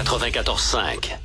94.5.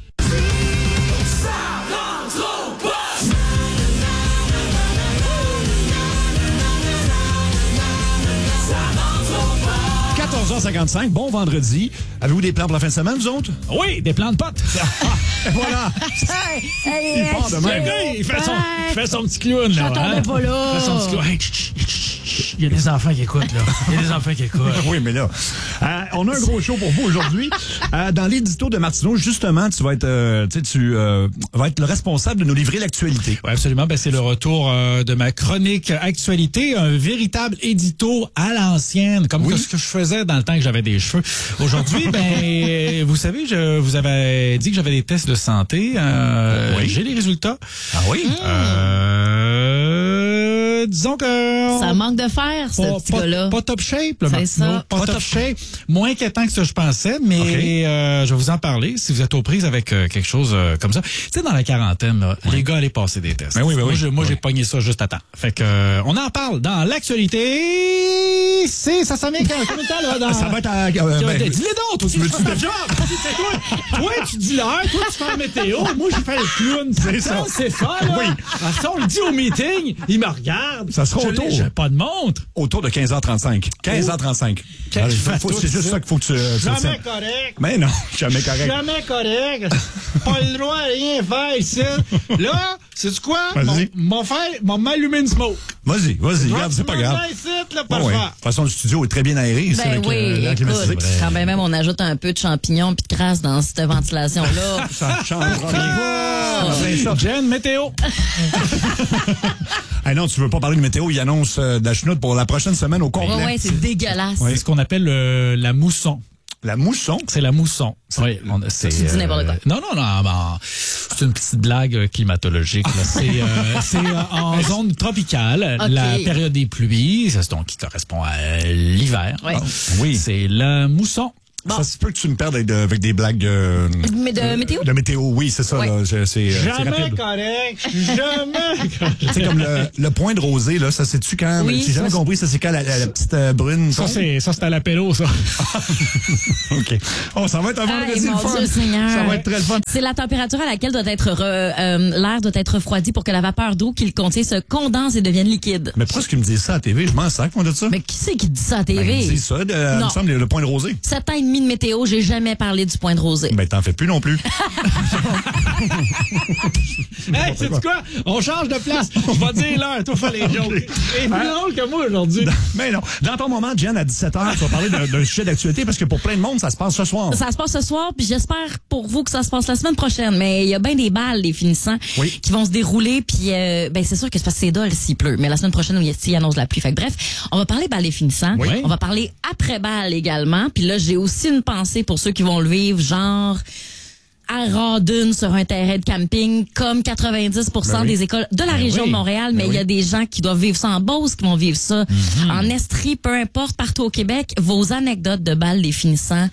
14h55, bon vendredi. Avez-vous des plans pour la fin de semaine, vous autres? Oui, des plans de potes. Voilà. Il part de même. Il fait son petit clown, là. J'attendais pas là. Il fait son petit clown. Hey, chut, chut, chut. Il y a des enfants qui écoutent, là. Il y a des enfants qui écoutent. Oui, mais là, on a un gros show pour vous aujourd'hui. Dans l'édito de Martineau, justement, tu vas être le responsable de nous livrer l'actualité. Oui, absolument. Ben, c'est le retour de ma chronique actualité, un véritable édito à l'ancienne, comme ce que je faisais dans le temps que j'avais des cheveux. Aujourd'hui, ben, vous savez, je vous avais dit que j'avais des tests de santé. Oui. J'ai les résultats. Ah oui? Disons que... Ça manque de fer, ce petit gars-là. Pas top shape, là, C'est ça. Pas top shape. Moins inquiétant que ce que je pensais, mais je vais vous en parler si vous êtes aux prises avec quelque chose comme ça. Tu sais, dans la quarantaine, là, les gars allaient passer des tests. Moi, j'ai pogné ça juste à temps. Fait que on en parle dans l'actualité. Ça s'en vient combien de temps, là? Ça va être dis-les donc, toi aussi. veux-tu te dire? Toi, tu dis l'heure, toi, tu fais la météo. Moi, j'ai fait le clown. C'est ça. C'est ça, là. Oui. Ça, on le dit au meeting, il me regarde. Ça sera autour. J'ai pas de montre. Autour de 15h35. 15h35. C'est juste ça qu'il faut que tu... Jamais correct. Mais non, jamais correct. Jamais correct. Pas le droit à rien faire ici. Là, sais-tu quoi? Vas-y. Mon m'allumer une smoke. Vas-y, regarde, c'est pas grave. Ici, là, De toute façon, le studio est très bien aéré ici avec l'air climatisé. Écoute, quand même on ajoute un peu de champignons puis de crasse dans cette ventilation-là. Ça changera rien. Jen, météo. Ah non, tu veux pas parler de météo, il annonce de la chenoute pour la prochaine semaine au complet. Ouais, c'est dégueulasse. C'est ce qu'on appelle la mousson. La mousson? C'est la mousson. Oui, Tu dis n'importe quoi. Non, c'est une petite blague climatologique. Là. C'est en zone tropicale, Okay. la période des pluies, c'est donc qui correspond à l'hiver. Ouais. Oui. C'est la mousson. Bon. Ça se peut que tu me perdes avec des blagues Mais de météo? de météo, oui, c'est ça. Ouais. Là, c'est Jamais rapide. correct, jamais correct. Tu sais, comme le point de rosée, là, ça c'est-tu quand? Oui, J'ai jamais ça, compris, ça c'est quand la petite brune Ça, tombe? c'est à l'apéro, ça. OK. Oh, ça va être un vendredi le mon fun. Dieu Seigneur. Ça va être très le fun. C'est la température à laquelle doit être l'air doit être refroidi pour que la vapeur d'eau qu'il contient se condense et devienne liquide. Mais pourquoi est-ce qu'ils me disent ça à TV? Je m'en sac, moi, de ça. Mais qui c'est qui dit ça à TV? Ben, ils disent ça, il me semble, le point de rosée. 7 ans et demi de météo, j'ai jamais parlé du point de rosée. Ben, t'en fais plus non plus. Hey, sais-tu quoi? On change de place. Je vais dire l'heure, toi, fais les jokes. C'est plus drôle que moi aujourd'hui. Mais non. Dans ton moment, Jen, à 17h, tu vas parler d'un sujet d'actualité parce que pour plein de monde, ça se passe ce soir. Ça se passe ce soir, puis j'espère pour vous que ça se passe la semaine prochaine. Mais il y a bien des balles, les finissants, qui vont se dérouler. Puis c'est sûr que c'est parce que c'est dole s'il pleut. Mais la semaine prochaine, il annonce la pluie. Fait que bref, on va parler balles des finissants. Oui. On va parler après-balles également. Puis là, j'ai aussi une pensée pour ceux qui vont le vivre, genre à Radun sur un terrain de camping, comme 90% des écoles de la région de Montréal, mais il y a des gens qui doivent vivre ça en Beauce, qui vont vivre ça en Estrie, peu importe, partout au Québec. Vos anecdotes de balles des finissants,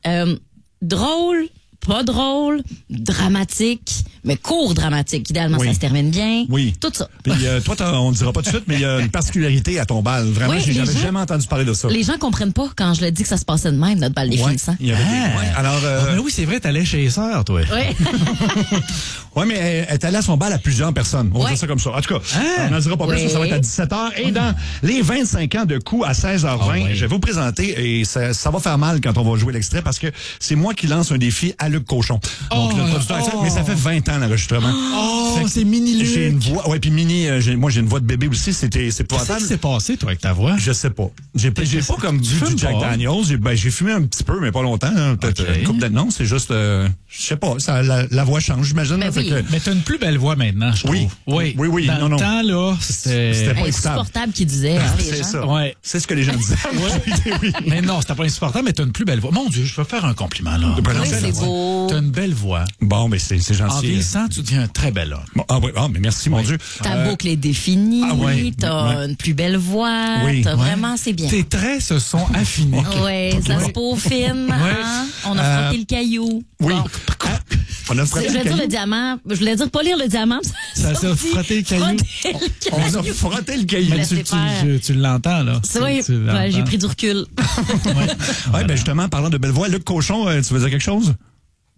drôles, pas drôle, dramatique, mais court dramatique. Idéalement, ça se termine bien. Oui. Tout ça. Puis toi, on ne dira pas tout de suite, mais il y a une particularité à ton bal. Vraiment, Oui, j'avais les gens- jamais entendu parler de ça. Les gens comprennent pas quand je le dis que ça se passait de même, notre balle des finissants. Il y avait Alors, Ben oui, c'est vrai, t'allais chez les sœurs, toi. Oui. ouais, mais elle est allée à son bal à plusieurs personnes. On va dire ça comme ça. En tout cas, on n'en dira pas plus. Ça va être à 17h. Et dans les 25 ans de coup à 16h20, je vais vous présenter, et ça va faire mal quand on va jouer l'extrait, parce que c'est moi qui lance un défi à Luc Cochon. Donc, le producteur, mais ça fait 20 ans l'enregistrement. C'est mini-Luc. J'ai une voix, ouais, puis moi j'ai une voix de bébé aussi, c'est Qu'est-ce épouvantable. qui s'est passé, toi, avec ta voix? Je sais pas. J'ai pas comme du Jack pas? Daniels. J'ai fumé un petit peu, mais pas longtemps. Hein, peut-être une couple d'années. Non, c'est juste, je sais pas, la voix change, j'imagine. Mais oui. Mais t'as une plus belle voix maintenant, je trouve. Oui. Dans Non. le temps, là, c'était pas Insupportable qu'ils disaient, hein, les C'est gens. ça. Ouais. C'est ce que les gens disaient. Oui. Mais non, c'était pas insupportable, mais t'as une plus belle voix. Mon Dieu, je vais faire un compliment, là. Ben non, Oui, c'est beau. T'as une belle voix. Bon, mais c'est En gentil. vieillissant, tu deviens un très bel homme. Bon, mais merci, mon Dieu. Ta boucle est définie, oui. t'as une plus belle voix, Oui. t'as Ouais. vraiment, c'est bien. Tes traits se sont affinés. Oui, ça se peaufine, hein? On a frotté le caillou. Oui. Bon. On a Je frotté voulais le dire le caillou. diamant. Je voulais dire pas lire le diamant. Ça s'est frotté le caillou. On a frotté le caillou. Mais Laissez faire. tu l'entends, là. Oui, Tu l'entends. j'ai pris du recul. Ouais, ben justement, parlant de belle voix, Luc Cochon, tu veux dire quelque chose?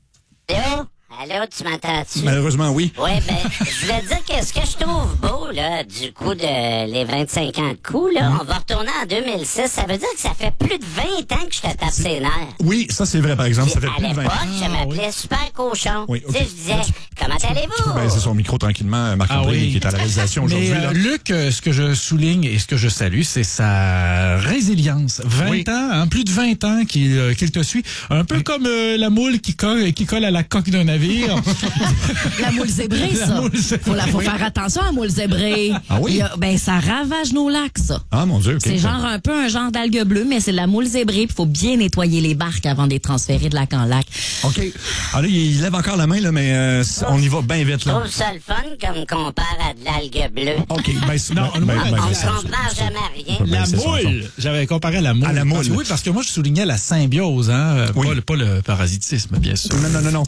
Allô, tu m'entends-tu? Malheureusement, oui. Oui, ben, je voulais dire que ce que je trouve beau, là, du coup de les 25 ans de coup, là, on va retourner en 2006. Ça veut dire que ça fait plus de 20 ans que je te tape ses nerfs. Oui, ça, c'est vrai, par exemple. Puis ça fait plus de 20 ans. à l'époque, je m'appelais Super Cochon. Oui, Tu sais, je disais, comment allez-vous? Ben, c'est son micro, tranquillement, Marc-André, qui est à la réalisation aujourd'hui. Mais Luc, ce que je souligne et ce que je salue, c'est sa résilience. 20 ans, hein, plus de 20 ans qu'il te suit. Un peu comme la moule qui colle à la coque d'un navire. La moule zébrée, ça. Faut faire attention à la moule zébrée. Ah oui? Ça ravage nos lacs, ça. Ah, mon Dieu. C'est un peu un genre d'algue bleue, mais c'est de la moule zébrée. Il faut bien nettoyer les barques avant de les transférer de lac en lac. OK. Alors là, il lève encore la main, là, mais on y va bien vite, Je là. trouve ça le fun comme compare à de l'algue bleue. OK. On comprend jamais rien. La moule. J'avais comparé à la moule. À la moule. Oui, parce que moi, je soulignais la symbiose, hein. Pas le parasitisme, bien sûr. Non.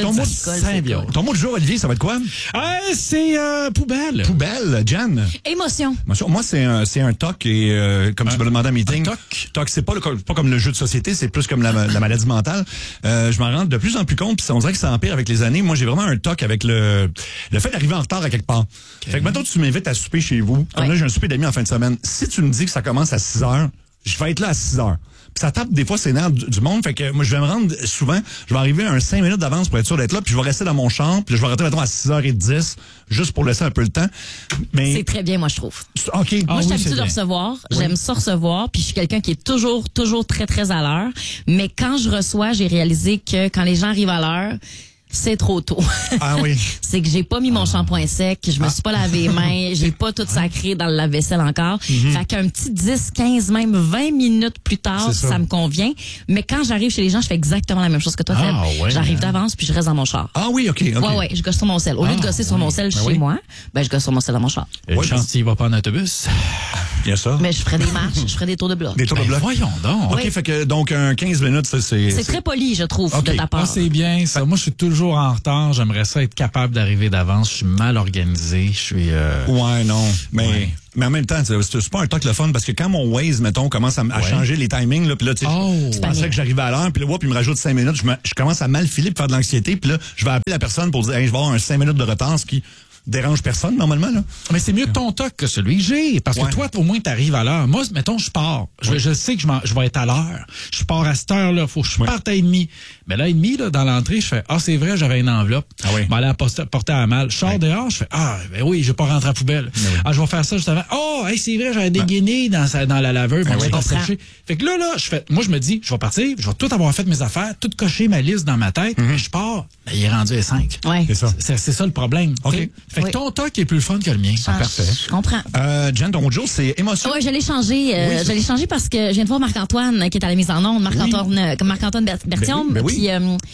Ton mot de jour, Olivier, ça va être quoi? C'est poubelle. Poubelle, Jen. Émotion. Moi, c'est un TOC et comme tu me l'as demandé en meeting. TOC, c'est pas comme le jeu de société, c'est plus comme la maladie mentale. Je m'en rends de plus en plus compte, puis on dirait que ça empire avec les années. Moi, j'ai vraiment un TOC avec le fait d'arriver en retard à quelque part. Okay. Fait que maintenant, tu m'invites à souper chez vous. Comme là, j'ai un souper d'amis en fin de semaine. Si tu me dis que ça commence à 6 heures, je vais être là à 6 heures. Puis ça tape des fois ses nerfs du monde. Fait que moi, je vais me rendre souvent, je vais arriver à 5 minutes d'avance pour être sûr d'être là, puis je vais rester dans mon champ, puis je vais rentrer, mettons, à 6h10, juste pour laisser un peu le temps. Mais c'est très bien, moi, je trouve. OK. Moi, je suis habituée de recevoir. Oui. J'aime ça recevoir, puis je suis quelqu'un qui est toujours très, très à l'heure. Mais quand je reçois, j'ai réalisé que quand les gens arrivent à l'heure, c'est trop tôt. Ah oui. C'est que j'ai pas mis mon shampoing sec, je me suis pas lavé les mains, j'ai pas tout sacré dans le lave-vaisselle encore. Fait qu'un petit 10, 15, même 20 minutes plus tard, ça me convient. Mais quand j'arrive chez les gens, je fais exactement la même chose que toi, Fred. J'arrive d'avance puis je reste dans mon char. Ah oui, OK. Ouais, je gosse sur mon sel. Au lieu de gosser sur mon sel chez moi, je gosse sur mon sel dans mon char. Une chance s'il va pas en autobus. Bien ça. Mais je ferai des marches, je ferai des tours de bloc. Des tours de bloc. Voyons donc. OK, fait que donc un 15 minutes, ça c'est... C'est très poli, je trouve, de ta part. C'est bien ça. Moi, je suis toujours en retard. J'aimerais ça être capable d'arriver d'avance. Je suis mal organisé. Je suis... Ouais, non. Mais en même temps, c'est pas un toc le fun parce que quand mon Waze, mettons, commence à changer les timings, là, puis là, tu sais, je pensais que j'arrivais à l'heure, puis là, puis il me rajoute 5 minutes, je commence à mal filer pour faire de l'anxiété, puis là, je vais appeler la personne pour dire, hey, je vais avoir un 5 minutes de retard, ce qui dérange personne, normalement, là. Mais c'est mieux ton toc que celui que j'ai. Parce que toi, au moins, t'arrives à l'heure. Moi, mettons, je pars. Je sais que je vais être à l'heure. Je pars à cette heure-là. Faut que je parte à 1h30. Mais là, 1h30, là, dans l'entrée, je fais, c'est vrai, j'avais une enveloppe. Je vais aller porter à mal. Je sors dehors, je fais, ben oui, je vais pas rentrer à la poubelle. Je vais faire ça juste avant. C'est vrai, j'avais dégainé dans la laveuse. Fait que là, moi, je me dis, je vais partir, je vais tout avoir fait mes affaires, tout cocher ma liste dans ma tête. Je pars. Ben, il est rendu à 5. Ouais. C'est ça le problème. OK. Fait que ton toc est plus fun que le mien. Parfait. Je comprends. Jen, ton jour, c'est émotion. Oui, je l'ai changé. Je l'ai changé parce que je viens de voir Marc-Antoine qui est à la mise en onde. Marc-Antoine Berthiaume. Puis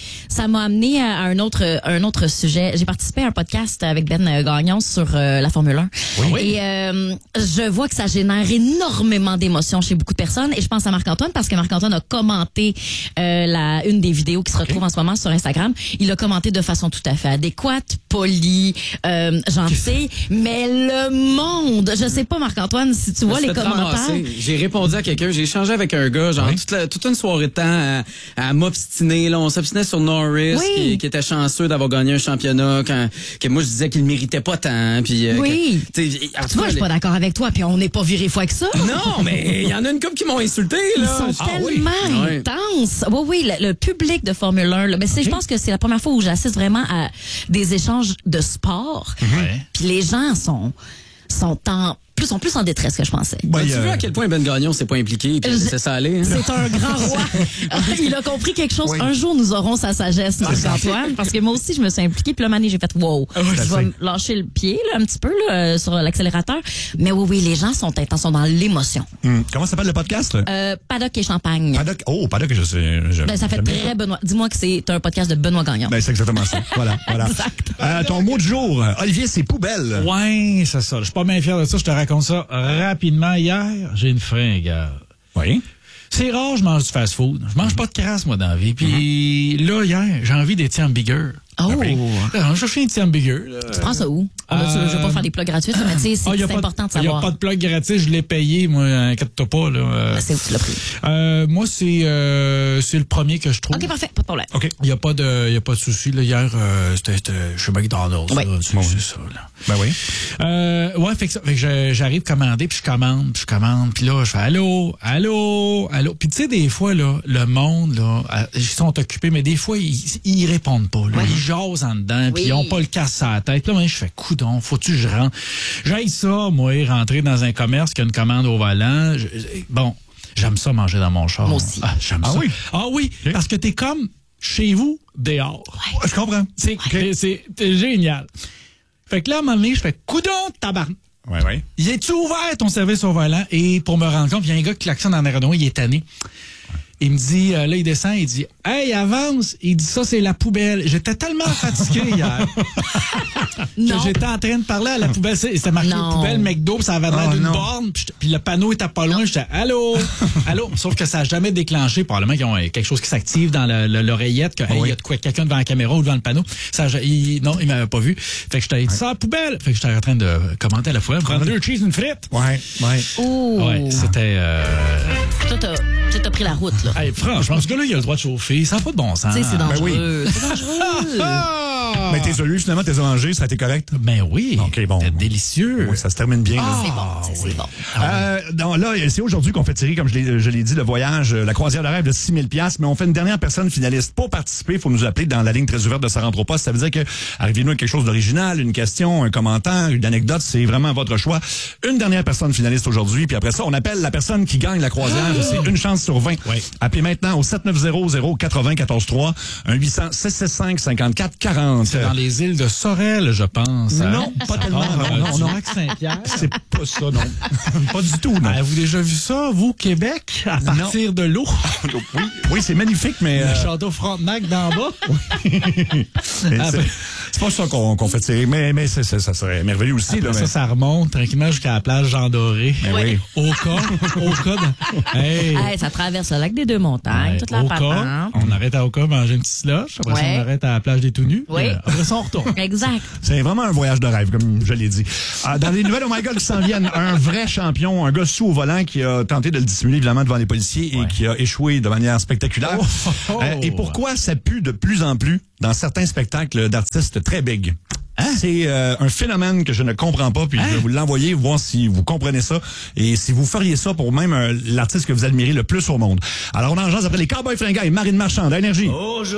ça m'a amené à un autre sujet. J'ai participé à un podcast avec Ben Gagnon sur la Formule 1. Et je vois que ça génère énormément d'émotions chez beaucoup de personnes. Et je pense à Marc-Antoine parce que Marc-Antoine a commenté une des vidéos qui se retrouve en ce moment sur Instagram. Il a commenté de façon tout à fait adéquate, polie, gentil, mais le monde, je sais pas Marc-Antoine si tu vois les commentaires. J'ai répondu à quelqu'un, j'ai échangé avec un gars, genre toute une soirée de temps à m'obstiner. Là, on s'obstinait sur Norris qui était chanceux d'avoir gagné un championnat que moi je disais qu'il ne méritait pas tant. Puis tu vois, je suis pas d'accord avec toi, puis on n'est pas viré fois que ça. Non, mais il y en a une couple qui m'ont insulté là. Ils sont tellement intenses. Oui, le public de Formule 1 là, mais je pense que c'est la première fois où j'assiste vraiment à des échanges de sport. Puis les gens sont plus en détresse que je pensais. Tu vois à quel point Ben Gagnon s'est pas impliqué puis c'est ça aller. C'est un grand roi. Il a compris quelque chose. Un jour, nous aurons sa sagesse, Marc-Antoine, parce que moi aussi, je me suis impliquée. Puis là, Mané, j'ai fait wow. Je vais lâcher le pied là, un petit peu là, sur l'accélérateur. Mais oui, les gens sont intenses, sont dans l'émotion. Comment s'appelle le podcast? Paddock et Champagne. Paddock, je sais. Ça fait très Benoît. Dis-moi que c'est un podcast de Benoît Gagnon. C'est exactement ça. Voilà. Ton mot du jour, Olivier, c'est poubelle. Ouais, c'est ça. Je suis pas bien fier de ça. Je te raconte ça rapidement. Hier, j'ai une fringale. Oui. C'est rare, je mange du fast-food. Je mange pas de crasse, moi, dans la vie. Puis là, hier, j'ai envie d'Étienne Bigger. Oh! On cherche un petit hamburger. Tu prends ça où? Je vais pas faire des plugs gratuits, mais tu sais, c'est important de savoir. Il n'y a pas de plug gratuit, je l'ai payé, moi, inquiète-toi pas. Là. C'est où tu l'as pris? Moi, c'est le premier que je trouve. OK, parfait, pas de problème. OK. Il n'y a pas de souci. Là. Hier, c'était chez McDonald's. Oui. C'est ça. Là. Ben oui. Ouais, fait que j'arrive commander, puis je commande, puis là, je fais allô. Puis tu sais, des fois, là, le monde, là, ils sont occupés, mais des fois, ils répondent pas. Là. Oui. Ils jasent en dedans, puis ils ont pas le casse à la tête. Là, moi, je fais coudon, faut-tu que je rentre? J'aille ça, moi, rentrer dans un commerce qui a une commande au volant. Bon, j'aime ça manger dans mon char. Moi aussi. J'aime ça. Oui? Ah oui, okay. Parce que t'es comme chez vous, dehors. Ouais. Je comprends. C'est génial. Fait que là, à un moment donné, je fais coudon, tabarnak. Ouais. Il est-tu ouvert ton service au volant? Et pour me rendre compte, il y a un gars qui klaxonne dans l'aérodrome, il est tanné. Il me dit, là, il descend, il dit, hey, avance. Il dit, ça, c'est la poubelle. J'étais tellement fatigué hier. Que j'étais en train de parler à la poubelle. C'était marqué poubelle McDo, puis ça avait l'air d'une borne. Puis le panneau était pas loin. J'étais, allô? Sauf que ça n'a jamais déclenché. Probablement qu'ils ont quelque chose qui s'active dans l'oreillette, que, il y a de quoi, quelqu'un devant la caméra ou devant le panneau. Non, il m'avait pas vu. Fait que j'étais dit, ça, la poubelle. Fait que j'étais en train de commenter à la fois. Prendre 2 cheese, une frite. Ouais. Oh. Ouais, c'était. Toi, t'as pris la route, là. Hey, franchement, ce gars-là, il a le droit de chauffer. Ça n'a pas de bon sens. Tu sais, c'est dangereux. Ben oui. C'est dangereux. Mais tes œufs, finalement, tes mangés, ça a été correct? Ben oui. OK, bon. C'était délicieux. Oui, ça se termine bien. C'est bon. Là, c'est aujourd'hui qu'on fait tirer, comme je l'ai dit, le voyage, la croisière de rêve de 6 000 $. Mais on fait une dernière personne finaliste. Pour participer, il faut nous appeler dans la ligne très ouverte de Ça rentre au poste. Ça veut dire que arrivez-nous avec quelque chose d'original, une question, un commentaire, une anecdote. C'est vraiment votre choix. Une dernière personne finaliste aujourd'hui. Puis après ça, on appelle la personne qui gagne la croisière. C'est une chance sur 20. Oui. Appelez maintenant au 7900-80-14-3, 1-800-665-5440. C'est dans les îles de Sorel, je pense. Non, pas tellement. Non. Saint-Pierre. C'est pas ça, non. Pas du tout, non. Avez-vous déjà vu ça, vous, Québec, à partir de l'eau? Oui, c'est magnifique, mais... Le château Frontenac d'en bas? C'est pas ça qu'on fait tirer, mais ça serait merveilleux aussi. Après là, ça remonte tranquillement jusqu'à la plage Jean Doré. Oui. Au cas. Hey, ça traverse le lac des Deux-Montagnes, toute la patente. On arrête à Oka, manger une petite slush. Après ça, on arrête à la plage des Tout-Nus. Oui. Après ça, on retourne. Exact. C'est vraiment un voyage de rêve, comme je l'ai dit. Dans les nouvelles Oh My God qui s'en viennent, un vrai champion, un gars sous au volant qui a tenté de le dissimuler évidemment devant les policiers et qui a échoué de manière spectaculaire. Et pourquoi ça pue de plus en plus dans certains spectacles d'artistes très big? C'est un phénomène que je ne comprends pas, puis je vais vous l'envoyer, voir si vous comprenez ça, et si vous feriez ça pour même l'artiste que vous admirez le plus au monde. Alors on en jase après les Cowboys Fringants et Marine Marchand d'Énergie.